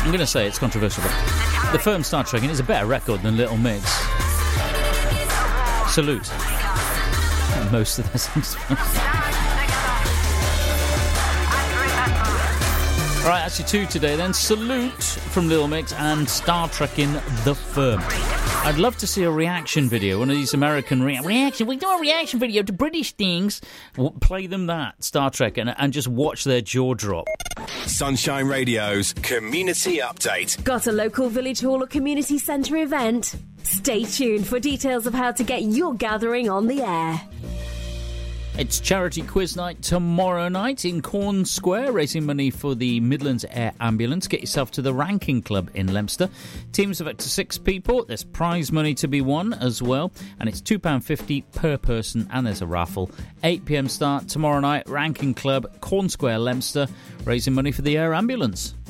I'm going to say it's controversial, but the Firm Star Trekking is a better record than Little Mix. Salute. Most of this. Right, actually two today then. Salute from Little Mix and Star Trekking The Firm. I'd love to see a reaction video, one of these American reaction. We do a reaction video to British things. Play them that, Star Trek, and just watch their jaw drop. Sunshine Radio's Community Update. Got a local village hall or community centre event? Stay tuned for details of how to get your gathering on the air. It's charity quiz night tomorrow night in Corn Square, raising money for the Midlands Air Ambulance. Get yourself to the Ranking Club in Leominster. Teams of up to 6 people. There's prize money to be won as well, and it's £2.50 per person, and there's a raffle. 8 p.m. start tomorrow night, Ranking Club, Corn Square, Leominster, raising money for the Air Ambulance.